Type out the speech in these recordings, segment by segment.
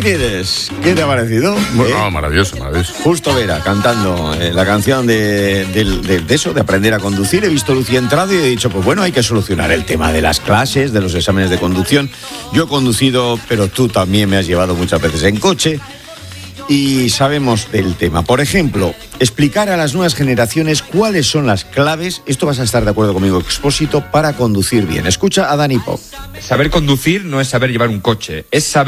Quieres? ¿Qué te ha parecido? Bueno, maravilloso, maravilloso. Justo Vera cantando la canción de eso, de aprender a conducir. He visto a Lucía entrado y he dicho, pues bueno, hay que solucionar el tema de las clases, de los exámenes de conducción. Yo he conducido, pero tú también me has llevado muchas veces en coche y sabemos del tema. Por ejemplo, explicar a las nuevas generaciones cuáles son las claves, esto vas a estar de acuerdo conmigo, Expósito, para conducir bien. Escucha a Dani Pop. Saber conducir no es saber llevar un coche,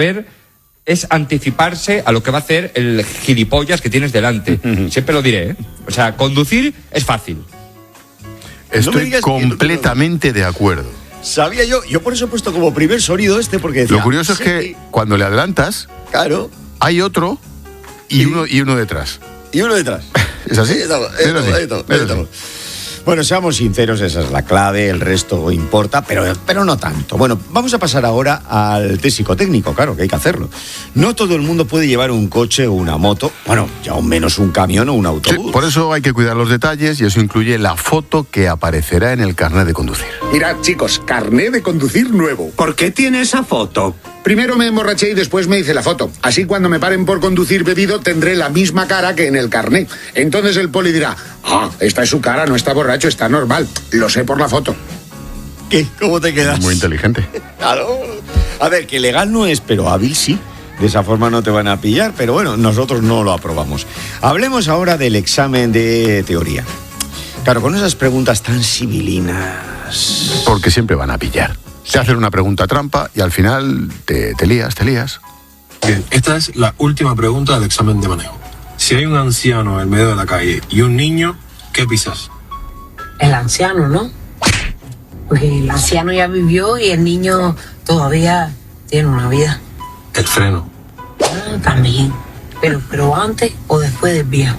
es anticiparse a lo que va a hacer el gilipollas que tienes delante. Siempre lo diré, ¿eh? O sea, conducir es fácil. Estoy completamente de acuerdo. Sabía yo por eso he puesto como primer sonido porque decía... Lo curioso es que cuando le adelantas, claro, hay otro y uno detrás. Y uno detrás. ¿Es así? Ahí estamos. Bueno, seamos sinceros, esa es la clave, el resto importa, pero no tanto. Bueno, vamos a pasar ahora al test psicotécnico, claro, que hay que hacerlo. No todo el mundo puede llevar un coche o una moto, bueno, ya aún menos un camión o un autobús. Sí, por eso hay que cuidar los detalles y eso incluye la foto que aparecerá en el carnet de conducir. Mirad, chicos, carnet de conducir nuevo. ¿Por qué tiene esa foto? Primero me emborraché y después me hice la foto. Así cuando me paren por conducir bebido tendré la misma cara que en el carnet. Entonces el poli dirá, esta es su cara, no está borracho, está normal. Lo sé por la foto. ¿Qué? ¿Cómo te quedas? Muy inteligente. Claro. A ver, que legal no es, pero hábil sí. De esa forma no te van a pillar, pero bueno, nosotros no lo aprobamos. Hablemos ahora del examen de teoría. Claro, con esas preguntas tan civilinas... Porque siempre van a pillar. Se hacen una pregunta trampa y al final te lías. Bien, esta es la última pregunta del examen de manejo. Si hay un anciano en medio de la calle y un niño, ¿qué pisas? El anciano, ¿no? Porque el anciano ya vivió y el niño todavía tiene una vida. El freno. También. Pero antes o después del viejo.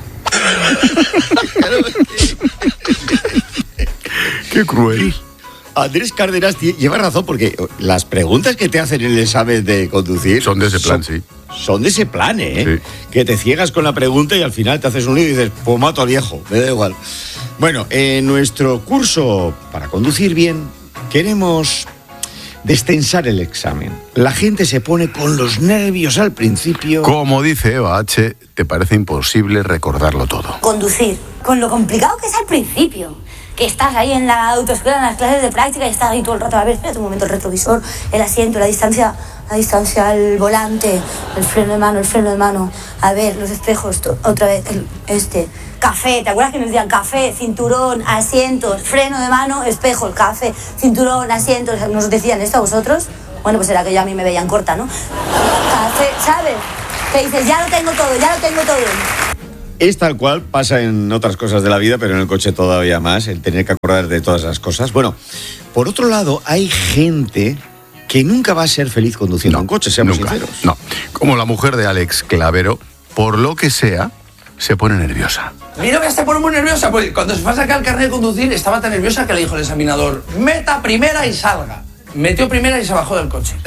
Qué cruel. Andrés Cárdenas lleva razón porque las preguntas que te hacen en el examen de conducir... Son de ese plan, sí. Son de ese plan, ¿eh? Sí. Que te ciegas con la pregunta y al final te haces un lío y dices, pues mato al viejo, me da igual. Bueno, en nuestro curso para conducir bien queremos destensar el examen. La gente se pone con los nervios al principio. Como dice Eva H., te parece imposible recordarlo todo. Conducir, con lo complicado que es al principio. Que estás ahí en la autoescuela, en las clases de práctica y estás ahí todo el rato. A ver, espérate un momento, el retrovisor, el asiento, la distancia al volante, el freno de mano. A ver, los espejos, otra vez, café. ¿Te acuerdas que nos decían café, cinturón, asientos, freno de mano, espejos, café, cinturón, asientos? ¿Nos decían esto a vosotros? Bueno, pues era que ya a mí me veían corta, ¿no? Café, ¿sabes? Que dices, ya lo tengo todo. Es tal cual, pasa en otras cosas de la vida, pero en el coche todavía más, el tener que acordar de todas esas cosas. Bueno, por otro lado, hay gente que nunca va a ser feliz conduciendo un coche, seamos sinceros. No, como la mujer de Alex Clavero, por lo que sea, se pone nerviosa. Mi novia se pone muy nerviosa, pues cuando se fue a sacar el carnet de conducir estaba tan nerviosa que le dijo el examinador, meta primera y salga. Metió primera y se bajó del coche.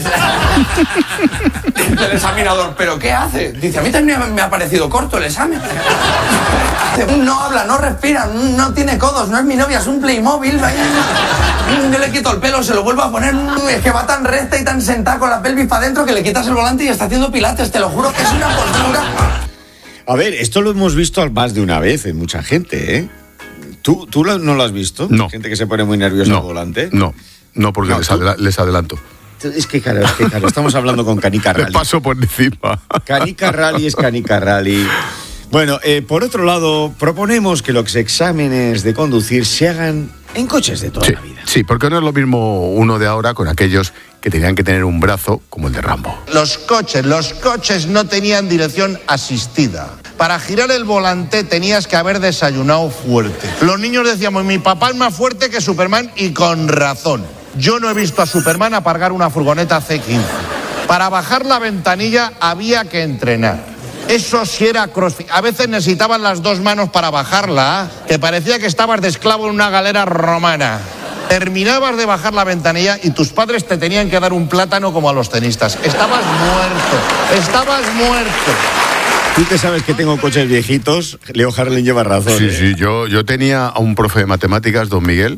El examinador, ¿pero qué hace? Dice, a mí también me ha parecido corto el examen. No habla, no respira, no tiene codos, no es mi novia, es un Playmobil. Yo le quito el pelo, se lo vuelvo a poner. Es que va tan recta y tan sentada con la pelvis para adentro que le quitas el volante y está haciendo pilates. Te lo juro que es una postura. A ver, esto lo hemos visto más de una vez en mucha gente, ¿eh? ¿Tú no lo has visto? No. Gente que se pone muy nerviosa al volante. No, porque les adelanto. Es que claro, estamos hablando con Canica Rally. Le paso por encima. Canica Rally es Canica Rally. Bueno, por otro lado, proponemos que los exámenes de conducir se hagan en coches de toda la vida. Sí, porque no es lo mismo uno de ahora con aquellos que tenían que tener un brazo como el de Rambo. Los coches no tenían dirección asistida. Para girar el volante tenías que haber desayunado fuerte. Los niños decíamos, mi papá es más fuerte que Superman y con razón. Yo no he visto a Superman aparcar una furgoneta C15. Para bajar la ventanilla había que entrenar. Eso sí era crossfit. A veces necesitaban las dos manos para bajarla, que parecía que estabas de esclavo en una galera romana. Terminabas de bajar la ventanilla y tus padres te tenían que dar un plátano como a los tenistas. Estabas muerto. Tú que sabes que tengo coches viejitos, Leo Harlem lleva razón. Sí, yo tenía a un profe de matemáticas, don Miguel,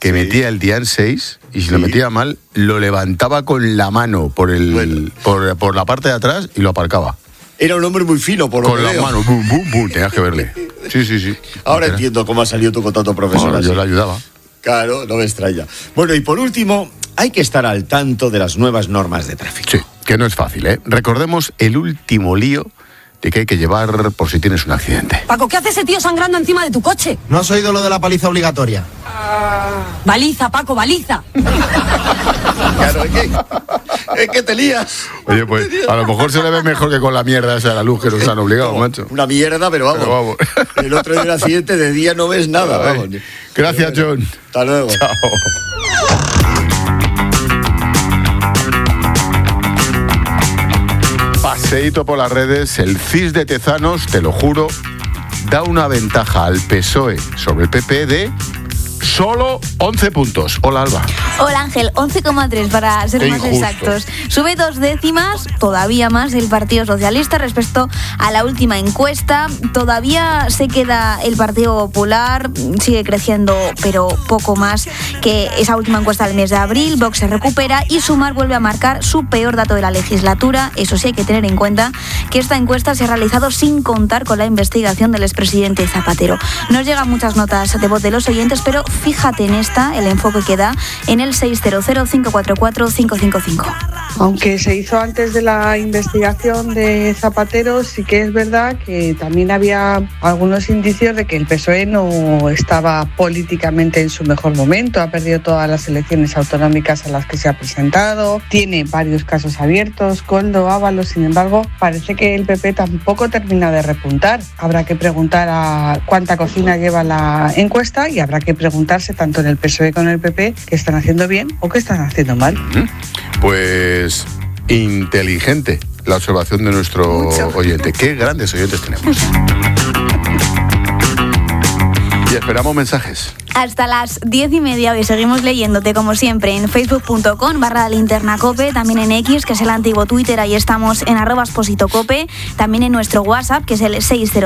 que metía el Dian 6 y si lo metía mal, lo levantaba con la mano por la parte de atrás y lo aparcaba. Era un hombre muy fino, por lo que veo. Con la mano, bum, bum, bum, tenías que verle. Sí. Ahora entiendo cómo ha salido tú con tanto profesor. Bueno, yo le ayudaba. Claro, no me extraña. Bueno, y por último, hay que estar al tanto de las nuevas normas de tráfico. Sí, que no es fácil, ¿eh? Recordemos el último lío de que hay que llevar por si tienes un accidente. Paco, ¿qué hace ese tío sangrando encima de tu coche? ¿No has oído lo de la paliza obligatoria? Baliza, Paco, baliza. Claro, es que te lías. Oye, pues a lo mejor se le ve mejor que con la mierda esa de la luz que nos han obligado, macho. Una mierda, pero vamos. El otro día del accidente de día no ves nada, vamos. Gracias, John. Hasta luego. Chao. Paseíto por las redes, el CIS de Tezanos, te lo juro, da una ventaja al PSOE sobre el PP de solo 11 puntos. Hola, Alba. Hola, Ángel, 11,3 para ser más exactos. Sube 2 décimas, todavía más, el Partido Socialista respecto a la última encuesta. Todavía se queda el Partido Popular, sigue creciendo, pero poco más que esa última encuesta del mes de abril. Vox se recupera y Sumar vuelve a marcar su peor dato de la legislatura. Eso sí, hay que tener en cuenta que esta encuesta se ha realizado sin contar con la investigación del expresidente Zapatero. Nos llegan muchas notas de voz de los oyentes, pero fíjate en esta, el enfoque que da en el 600-544-555. Aunque se hizo antes de la investigación de Zapatero, sí que es verdad que también había algunos indicios de que el PSOE no estaba políticamente en su mejor momento, ha perdido todas las elecciones autonómicas a las que se ha presentado, tiene varios casos abiertos, Koldo, Ábalos, sin embargo, parece que el PP tampoco termina de repuntar. Habrá que preguntar a cuánta cocina lleva la encuesta y habrá que preguntarse tanto en el PSOE como en el PP qué están haciendo bien o qué están haciendo mal. Pues inteligente la observación de nuestro oyente. Qué grandes oyentes tenemos. Y esperamos mensajes. Hasta las 10:30 hoy seguimos leyéndote como siempre en facebook.com/linternacope, también en X, que es el antiguo Twitter, ahí estamos en @expositocope, también en nuestro WhatsApp, que es el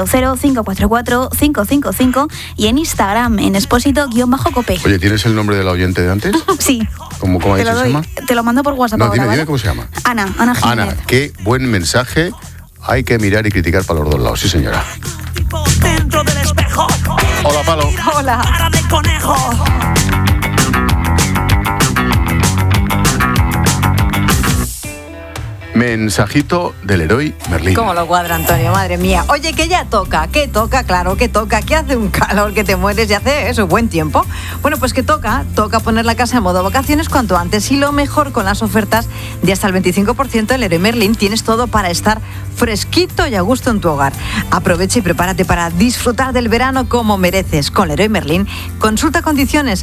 600-544-555 y en Instagram en exposito_cope. Oye, ¿tienes el nombre del oyente de antes? Sí. ¿Cómo se llama? Te lo mando por WhatsApp no, ahora, dime, ¿vale? dime cómo se llama. Ana Jiménez. Ana, qué buen mensaje. Hay que mirar y criticar para los dos lados, sí señora. Dentro del espejo. Hola, Palo. Hola. Cara de conejo. Mensajito del héroe Merlín. ¿Cómo lo cuadra, Antonio? Madre mía. Oye, que ya toca. ¿Qué toca? Claro que toca. Que hace un calor que te mueres y hace eso, buen tiempo. Bueno, pues que toca poner la casa en modo vacaciones cuanto antes. Y lo mejor, con las ofertas de hasta el 25% del héroe Merlín, tienes todo para estar fresquito y a gusto en tu hogar. Aprovecha y prepárate para disfrutar del verano como mereces. Con Leroy Merlin, consulta condiciones